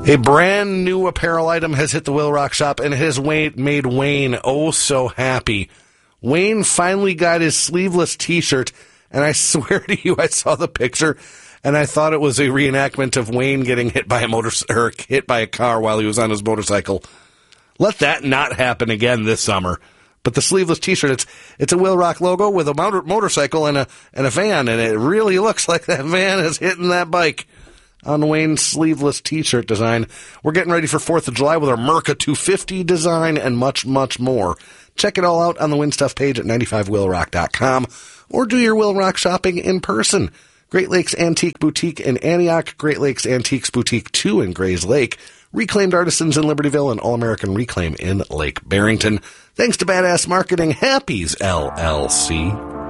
A brand new apparel item has hit the Will Rock shop, and it has made Wayne oh so happy. Wayne finally got his sleeveless t-shirt, and I swear to you, I saw the picture, and I thought it was a reenactment of Wayne getting hit by a car while he was on his motorcycle. Let that not happen again this summer. But the sleeveless t-shirt, it's a Will Rock logo with a motorcycle and a van, and it really looks like that van is hitting that bike on Wayne's sleeveless t-shirt design. We're getting ready for 4th of July with our Merca 250 design and much, much more. Check it all out on the Win Stuff page at 95willrock.com, or do your Will Rock shopping in person. Great Lakes Antique Boutique in Antioch, Great Lakes Antiques Boutique 2 in Grays Lake, Reclaimed Artisans in Libertyville, and All-American Reclaim in Lake Barrington. Thanks to Badass Marketing, Happy's LLC.